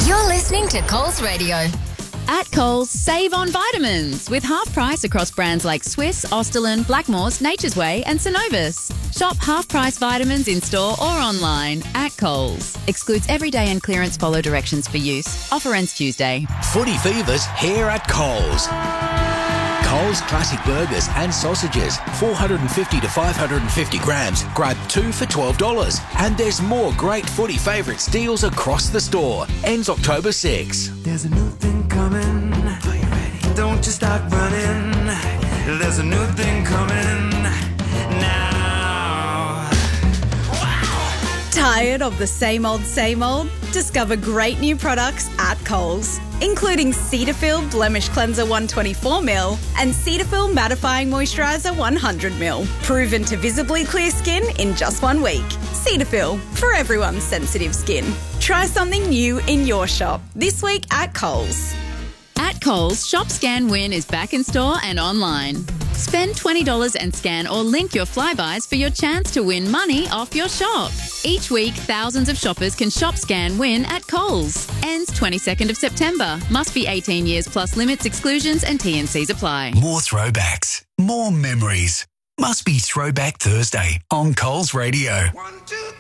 You're listening to Coles Radio. At Coles, save on vitamins with half price across brands like Swiss, Austerlin, Blackmores, Nature's Way and Synovus. Shop half price vitamins in store or online at Coles. Excludes everyday and clearance. Follow directions for use. Offer ends Tuesday. Footy Fever's here at Coles. Coles Classic Burgers and Sausages, 450 to 550 grams. Grab 2 for $12. And there's more great Footy Favourites deals across the store. Ends October 6. There's a new thing coming. Are you ready? Don't you start running. There's a new thing coming now. Tired of the same old, same old? Discover great new products at Coles, including Cetaphil Blemish Cleanser 124ml and Cetaphil Mattifying Moisturiser 100ml. Proven to visibly clear skin in just 1 week. Cetaphil, for everyone's sensitive skin. Try something new in your shop this week at Coles. At Coles, Shop Scan Win is back in store and online. Spend $20 and scan or link your Flybuys for your chance to win money off your shop. Each week, thousands of shoppers can Shop Scan Win at Coles. Ends 22nd of September. Must be 18 years plus limits, exclusions and T&Cs apply. More throwbacks, more memories. Must be Throwback Thursday on Coles Radio. 1, 2,